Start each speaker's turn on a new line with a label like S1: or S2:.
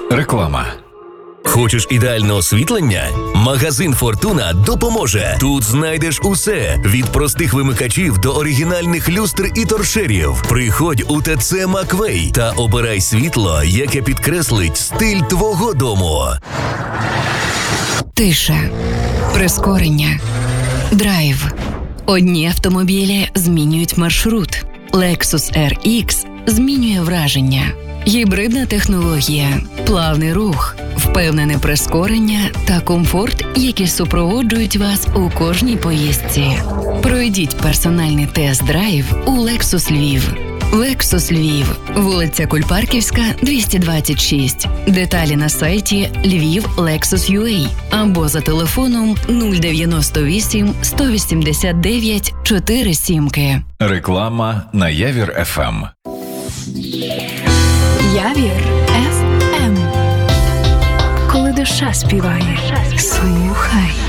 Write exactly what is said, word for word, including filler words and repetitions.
S1: Реклама.
S2: Хочеш ідеальне освітлення? Магазин «Фортуна» допоможе. Тут знайдеш усе. Від простих вимикачів до оригінальних люстр і торшерів. Приходь у ТЦ «Маквей» та обирай світло, яке підкреслить стиль твого дому.
S3: Тиша. Прискорення. Драйв. Одні автомобілі змінюють маршрут. Lexus ар ікс змінює враження. Гібридна технологія, плавний рух, впевнене прискорення та комфорт, які супроводжують вас у кожній поїздці. Пройдіть персональний тест-драйв у Lexus Львів. Lexus Львів, вулиця Кульпарківська, двісті двадцять шість. Деталі на сайті львів лексус ю а або за телефоном нуль дев'яносто вісім сто вісімдесят дев'ять чотири сімки.
S1: Реклама на Явір еф ем.
S4: Явір еф ем. Коли душа співає, слухай.